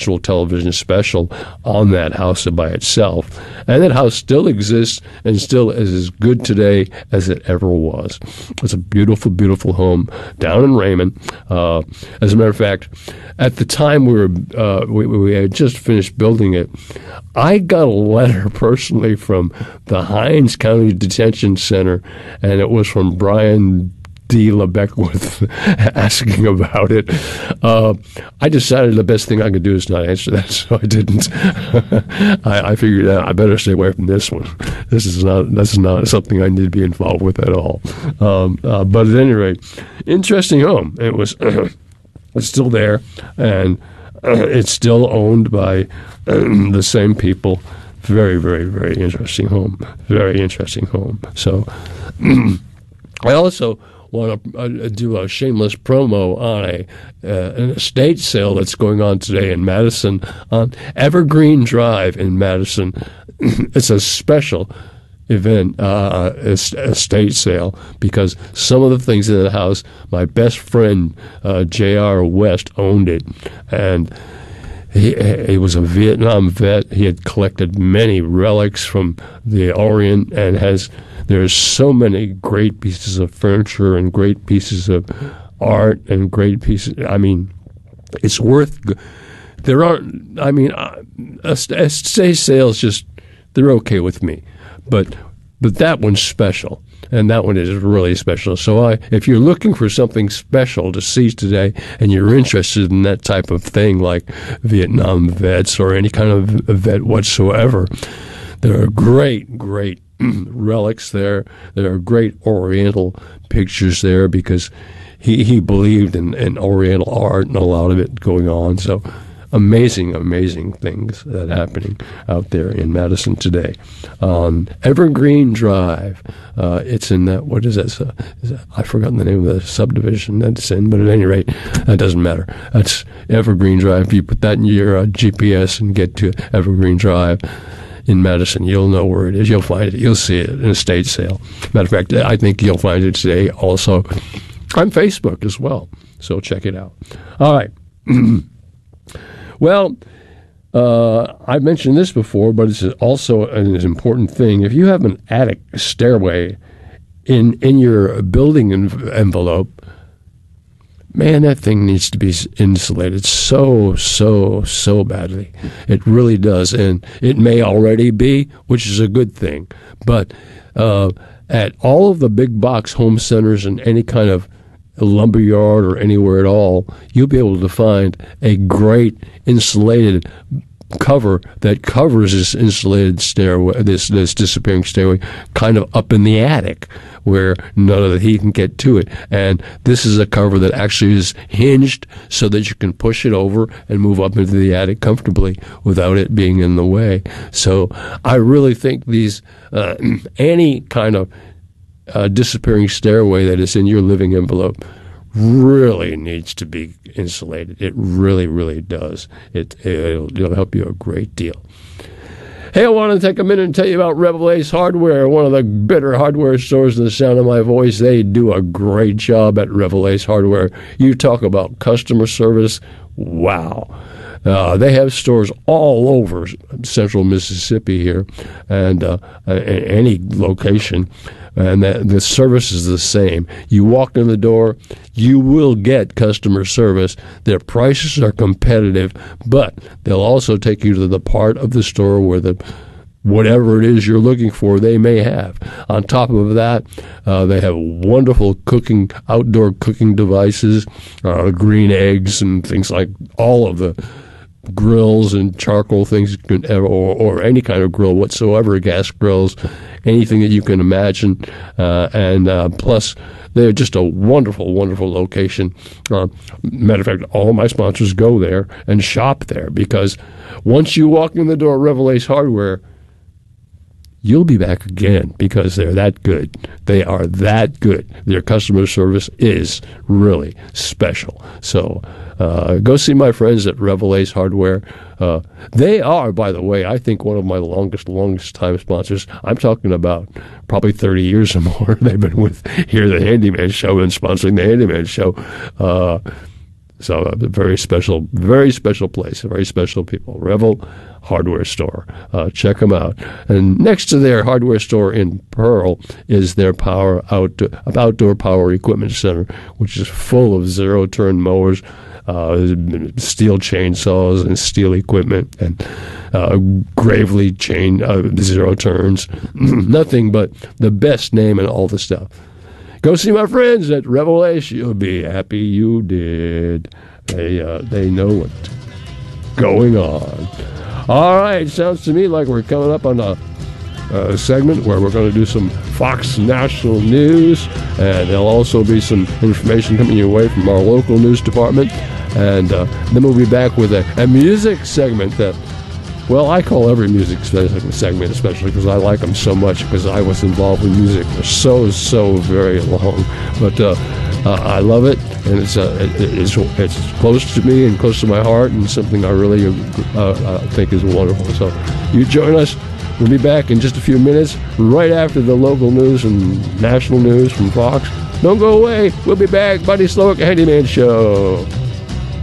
actual television special on that house by itself. And that house still exists and still is as good today as it ever was. It's a beautiful, beautiful home down in Raymond. As a matter of fact, at the time we had just finished building it, I got a letter personally from the Hinds County Detention Center, and it was from Brian D. LeBeckwith asking about it. I decided the best thing I could do is not answer that, so I didn't. I figured out I better stay away from this one. This is not something I need to be involved with at all. But at any rate, interesting home. It was it's still there, and it's still owned by the same people. Very, very, very interesting home. Very interesting home. So I also want to do a shameless promo on an estate sale that's going on today in Madison on Evergreen Drive in Madison. It's a special event, estate sale, because some of the things in the house, my best friend J.R. West owned it, and he was a Vietnam vet. He had collected many relics from the Orient, and there's so many great pieces of furniture and great pieces of art and great pieces. I mean, it's worth. There aren't. I mean, estate sales they're okay with me, but that one's special. And that one is really special. So if you're looking for something special to see today and you're interested in that type of thing like Vietnam vets or any kind of vet whatsoever, there are great, great relics there. There are great Oriental pictures there because he believed in Oriental art and a lot of it going on. So amazing, amazing things that are happening out there in Madison today. On Evergreen Drive, it's in that, what is that? I've forgotten the name of the subdivision that's in, but at any rate, that doesn't matter. That's Evergreen Drive. If you put that in your GPS and get to Evergreen Drive in Madison, you'll know where it is. You'll find it. You'll see it in a estate sale. Matter of fact, I think you'll find it today also on Facebook as well. So check it out. All right. Well, I've mentioned this before, but it's also an important thing. If you have an attic stairway in your building envelope, man, that thing needs to be insulated so badly. It really does, and it may already be, which is a good thing. But at all of the big box home centers and any kind of a lumberyard or anywhere at all, you'll be able to find a great insulated cover that covers this insulated stairway, this disappearing stairway, kind of up in the attic where none of the heat can get to it. And this is a cover that actually is hinged so that you can push it over and move up into the attic comfortably without it being in the way. So I really think these any kind of disappearing stairway that is in your living envelope really needs to be insulated. It really, really does. It'll help you a great deal. Hey, I want to take a minute and tell you about Rebel Ace Hardware, one of the better hardware stores in the sound of my voice. They do a great job at Rebel Ace Hardware. You talk about customer service. Wow. They have stores all over central Mississippi here and any location. And the service is the same. You walk in the door, you will get customer service. Their prices are competitive, but they'll also take you to the part of the store where whatever it is you're looking for, they may have. On top of that, they have wonderful outdoor cooking devices, green eggs and things like all of the grills and charcoal things, or any kind of grill whatsoever, gas grills, anything that you can imagine. And plus, they're just a wonderful, wonderful location. Matter of fact, all my sponsors go there and shop there because once you walk in the door at Rebel Ace Hardware, you'll be back again because they're that good. They are that good. Their customer service is really special. So go see my friends at Rebel Ace Hardware. They are, by the way, I think one of my longest time sponsors. I'm talking about probably 30 years or more. They've been with here, the Handyman Show, and sponsoring the Handyman Show. So a very special place, very special people. Revel Hardware Store. Check them out. And next to their hardware store in Pearl is their outdoor power equipment center, which is full of zero-turn mowers, steel chainsaws and steel equipment, and Gravely zero turns. Nothing but the best name and all the stuff. Go see my friends at Revelation. You'll be happy you did. They know what's going on. All right, sounds to me like we're coming up on a segment where we're going to do some Fox National News, and there'll also be some information coming your way from our local news department, and then we'll be back with a music segment that, well, I call every music segment, especially because I like them so much, because I was involved in music for so very long. But I love it, and it's close to me and close to my heart, and something I really think is wonderful. So you join us. We'll be back in just a few minutes, right after the local news and national news from Fox. Don't go away. We'll be back. Buddy Slowick, Handyman Show.